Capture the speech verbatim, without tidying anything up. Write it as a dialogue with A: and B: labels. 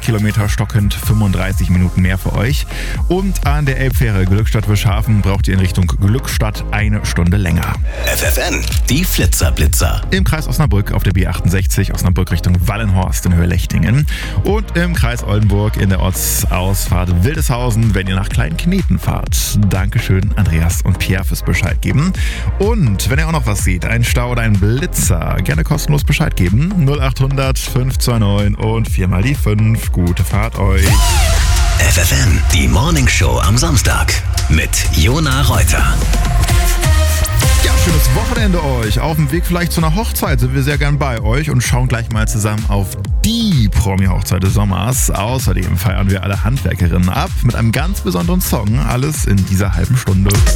A: Kilometer stockend fünfunddreißig Minuten mehr für euch. Und an der Elbfähre Glückstadt-Wischhafen braucht ihr in Richtung Glückstadt eine Stunde länger.
B: F F N, die Flitzer-Blitzer.
A: Im Kreis Osnabrück auf der B achtundsechzig Osnabrück Richtung Wallenhorst in Höhe Lechtingen. Und im Kreis Oldenburg in der Ortsausfahrt Wildeshausen, wenn ihr nach Kleinkneten fahrt. Dankeschön, Andreas und Pierre, fürs Bescheid geben. Und wenn ihr auch noch was seht, ein Stau oder ein Blitzer, gerne kostenlos Bescheid geben. null acht hundert fünf zwei neun und viermal die fünf. Gute Fahrt euch.
B: F F N, die Morning Show am Samstag mit Jona Reuter.
A: Ja, schönes Wochenende euch. Auf dem Weg vielleicht zu einer Hochzeit sind wir sehr gern bei euch und schauen gleich mal zusammen auf die Promi-Hochzeit des Sommers. Außerdem feiern wir alle Handwerkerinnen ab mit einem ganz besonderen Song. Alles in dieser halben Stunde.